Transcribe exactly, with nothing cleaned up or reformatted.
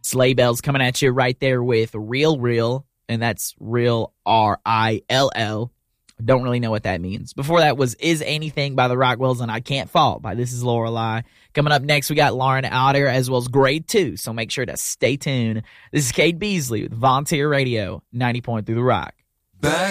Sleigh Bells coming at you right there with Real Real, and that's Real R I L L. Don't really know what that means. Before that was Is Anything by the Rockwells and I Can't Fall by This Is Lorelei. Coming up next, we got Lauren Outer as well as Grade two, so make sure to stay tuned. This is Cade Beasley with Volunteer Radio, ninety point three The Rock. Back